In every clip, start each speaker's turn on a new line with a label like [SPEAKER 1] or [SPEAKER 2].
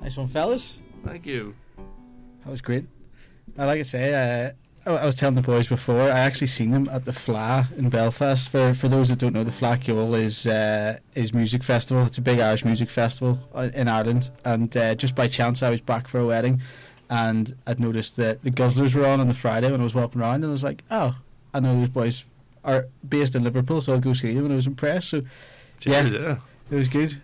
[SPEAKER 1] Nice one, fellas.
[SPEAKER 2] Thank you.
[SPEAKER 1] That was great. Like I say, I was telling the boys before, I actually seen them at the Fla in Belfast. For those that don't know, the Fla Ceoil is music festival. It's a big Irish music festival in Ireland. And just by chance, I was back for a wedding, and I'd noticed that the Guzzlers were on the Friday when I was walking around, and I was like, oh, I know those boys are based in Liverpool, so I'll go see them. And I was impressed. So yeah, it was good.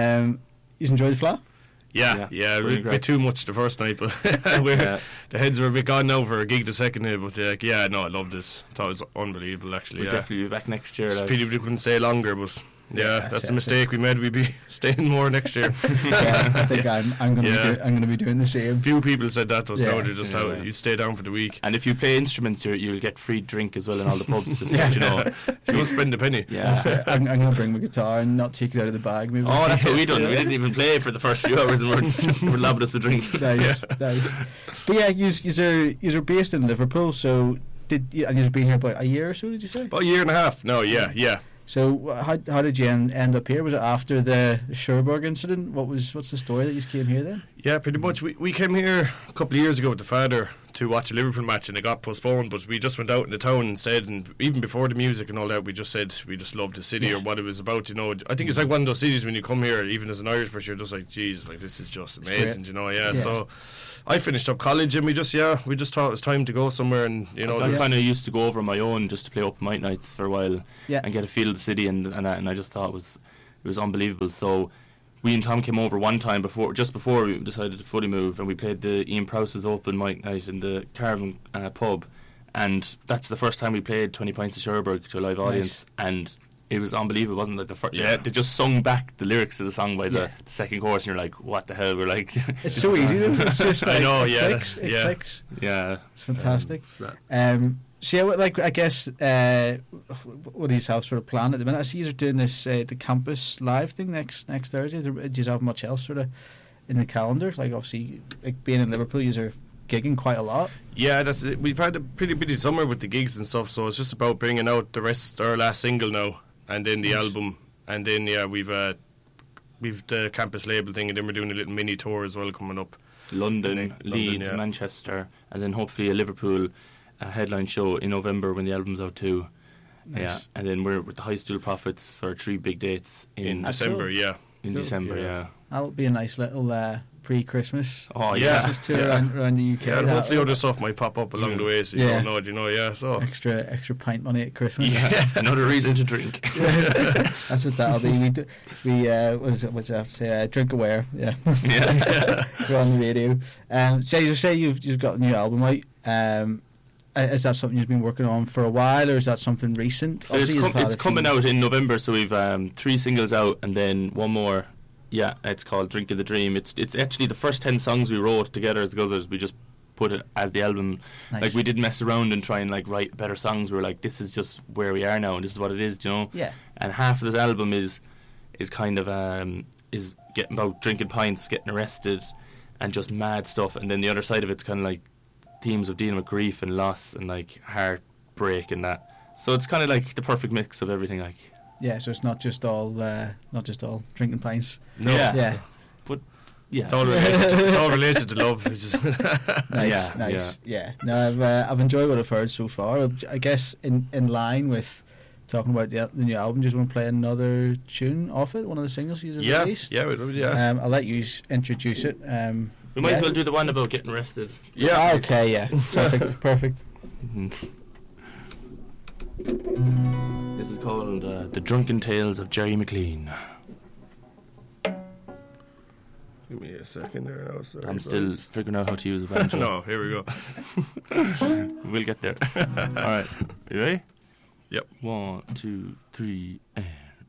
[SPEAKER 1] You enjoyed the Fla?
[SPEAKER 2] Yeah, a bit too much the first night, but the heads were a bit gone now for a gig the second day. But I loved it. I thought it was unbelievable, actually.
[SPEAKER 3] We'll definitely be back next year.
[SPEAKER 2] It's pity we couldn't stay longer, but that's a mistake we made. We'd be staying more next year.
[SPEAKER 1] I think I'm going to be doing the same.
[SPEAKER 2] Few people said that to us now. They just how you stay down for the week.
[SPEAKER 3] And if you play instruments, you'll get free drink as well in all the pubs. Just you know,
[SPEAKER 2] you won't spend a penny.
[SPEAKER 1] Yeah, I'm going to bring my guitar and not take it out of the bag. Maybe.
[SPEAKER 3] Oh, that's what we done. We didn't even play for the first few hours, and we're lobbing us a drink.
[SPEAKER 1] Nice. But yeah, you're based in Liverpool, so and you've been here about a year or so? Did you say?
[SPEAKER 2] About a year and a half. No, yeah.
[SPEAKER 1] So how did you end up here? Was it after the Cherbourg incident? What's the story that you came here then?
[SPEAKER 2] Yeah, pretty much. We came here a couple of years ago with the father to watch a Liverpool match, and it got postponed, but we just went out in the town instead, and even before the music and all that, we just said we just loved the city or what it was about, you know. I think it's like one of those cities when you come here, even as an Irish person, you're just like, geez, like this is just amazing, you know. So I finished up college, and we just thought it was time to go somewhere, and you know,
[SPEAKER 3] I kind of used to go over on my own just to play open mic nights for a while and get a feel of the city, and I just thought it was unbelievable. So we and Tom came over one time just before we decided to fully move, and we played the Ian Prowse's open mic night in the Caravan pub, and that's the first time we played 20 Pints of Cherbourg to a live audience, and it was unbelievable, wasn't it? They just sung back the lyrics to the song by the second chorus, and you're like, what the hell? We're like,
[SPEAKER 1] it's so easy though. It's just like,
[SPEAKER 2] I know,
[SPEAKER 1] it clicks.
[SPEAKER 3] Yeah,
[SPEAKER 1] it's fantastic. So yeah, like I guess what do you have sort of planned at the minute? I see you're doing this the campus live thing next Thursday. Do you have much else sort of in the calendar? Like obviously, like being in Liverpool, you're gigging quite a lot.
[SPEAKER 2] Yeah, we've had a pretty busy summer with the gigs and stuff. So it's just about bringing out our last single now, and then the album, and then we've the campus label thing, and then we're doing a little mini tour as well coming up.
[SPEAKER 3] London, Leeds, Manchester, and then hopefully a Liverpool headline show in November when the album's out too. Nice. Yeah, and then we're with the High Stool Prophets for 3 big dates in
[SPEAKER 2] December.
[SPEAKER 3] Cool. In December,
[SPEAKER 1] that'll be a nice little pre-Christmas.
[SPEAKER 2] Christmas
[SPEAKER 1] tour around the UK.
[SPEAKER 2] Yeah, hopefully other stuff might pop up along the way, so you don't know it, you know. Yeah, so
[SPEAKER 1] extra pint money at Christmas.
[SPEAKER 3] Yeah, another reason to drink.
[SPEAKER 1] That's what that'll be. What's that say? Drink aware. Yeah. We're on the radio. So you say you've got a new album out. Is that something you've been working on for a while, or is that something recent?
[SPEAKER 3] It's coming out in November, so we've 3 singles out, and then one more. Yeah, it's called Drink of the Dream. It's actually the first 10 songs we wrote together as the Guzzlers. We just put it as the album. Nice. Like we didn't mess around and try and like write better songs. We were like, this is just where we are now, and this is what it is, you know.
[SPEAKER 1] Yeah.
[SPEAKER 3] And half of this album is kind of is getting about drinking pints, getting arrested, and just mad stuff. And then the other side of it's kind of like themes of dealing with grief and loss and like heartbreak and that. So it's kind of like the perfect mix of everything, like.
[SPEAKER 1] Yeah, so it's not just all drinking pints.
[SPEAKER 2] No.
[SPEAKER 1] Yeah.
[SPEAKER 3] But yeah,
[SPEAKER 2] it's all related to love.
[SPEAKER 1] Nice. Yeah. No, I've enjoyed what I've heard so far. I guess in line with talking about the new album, just want to play another tune off it, one of the singles you've released.
[SPEAKER 2] Yeah,
[SPEAKER 1] I'll let you introduce it.
[SPEAKER 3] We might as well do the one about getting arrested.
[SPEAKER 1] Yeah. Okay. Yeah. Perfect.
[SPEAKER 3] Mm-hmm. This is called The Drunken Tales of Jerry McLean.
[SPEAKER 2] Give me a second there now. Sorry,
[SPEAKER 3] I'm still figuring out how to use a banjo.
[SPEAKER 2] No, here we go.
[SPEAKER 3] We'll get there. Alright, you ready?
[SPEAKER 2] Yep.
[SPEAKER 3] 1, 2, 3,